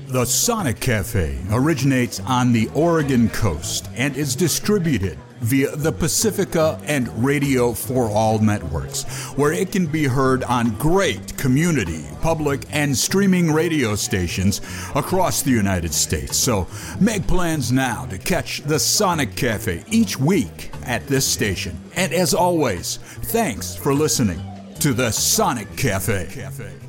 The Sonic Cafe originates on the Oregon coast and is distributed via the Pacifica and Radio for All networks, where it can be heard on great community, public, and streaming radio stations across the United States. So make plans now to catch the Sonic Cafe each week at this station. And as always, thanks for listening to the Sonic Cafe.